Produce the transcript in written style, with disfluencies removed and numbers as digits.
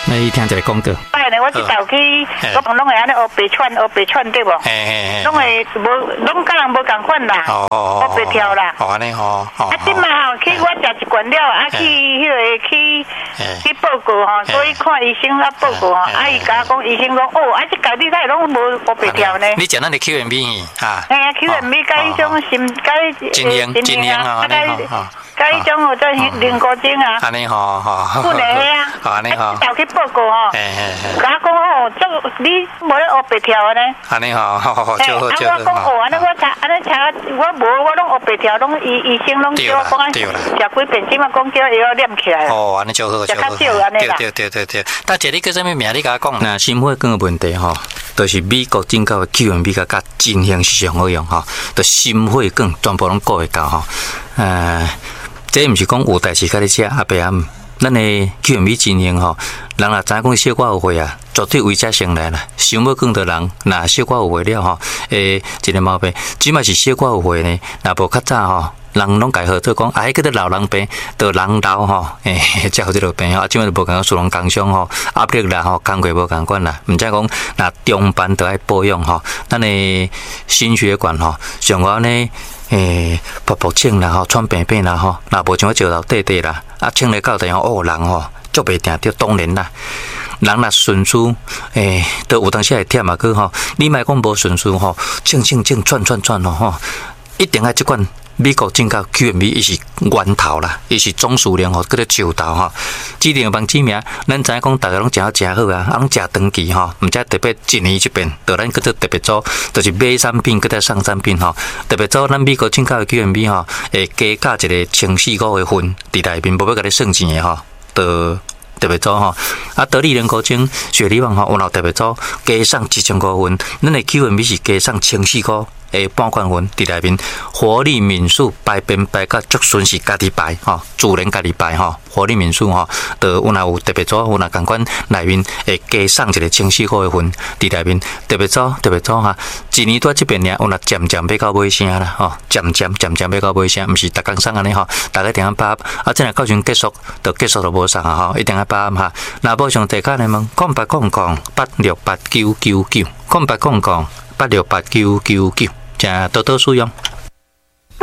那伊听一个讲道。 拜呢，我一早去，我拢会安尼学白串对无？拢会拢甲人无共款啦。学白跳啦。 安尼吼。 今嘛吼去我食一罐了，去迄个去报告吼，所以看医生啊报告吼，伊甲我讲医生讲这家己呾拢无学白跳呢。 你食咱的 QMB 哈？ 嘿啊 ，QMB 甲迄种心精英啊， 甲迄种有做灵骨精啊。 安尼吼。 不能啊。 安尼吼。 早去报告吼。甲我讲你无咧学白跳呢？ 安尼吼，好，就好。 我讲安尼我无，我拢学白跳，拢医生拢叫我讲食几遍，即马讲叫伊要念起来。 安尼就好。 较少安尼啦。 对。大姐，你叫什么名？你甲我讲。那心血管的问题吼，就是美国进口的 QMB 甲真香是上好用吼，就心血管全部拢顾会到吼。这毋是讲有代志甲你食阿伯暗。咱的 QMB 真香吼，人若知影讲血管有血啊，绝对为这先来啦。心血管的人，若血管有血了吼，一个毛病，只嘛是血管有血呢。若无较早吼，人拢改好做讲，迄个老人病，得人老吼，才有这个病吼。即摆就无讲属人工伤吼，压力啦吼，工课无共款啦。毋知讲，若中班得爱保养吼，咱的心血管吼，上完呢。噗清啦吼，喘病病啦吼，若无像我石头底底啦，清咧到地方人吼足袂定着。当然啦，人若顺序都有当时会忝啊，佮吼，你莫讲无顺序吼，清喘吼，一定爱即款。美国进口 QMB 伊是源头啦，伊是总数量吼，叫做石头吼。指定帮指名，咱知影讲大家拢食真好啊，拢食长期吼，毋则特别一年一遍，就咱叫做特别做，就是买产品搁再上产品吼。特别做咱美国进口的 QMB 吼，会加一个清4个月份伫内面，无要甲你算钱的吼，就特别做吼。得力人工精、雪梨网吼，有特别做加上1000份，咱的 QMB 是加上清4个。半罐粉伫内面，活力敏素排便排甲足顺是家己排吼，自然家己排吼。活力敏素吼，就有若有特别组，有若共款内面会加上一个清4个粉伫内面，特别组哈。一年多这边呢，有若渐渐要到尾声啦吼，渐渐要到尾声，毋是逐工送安尼吼，大家一定要把握。真若到时结束就无送啊吼，一定要把握哈。若无上地卡呢问，0800868999，0800868999，请多多使用。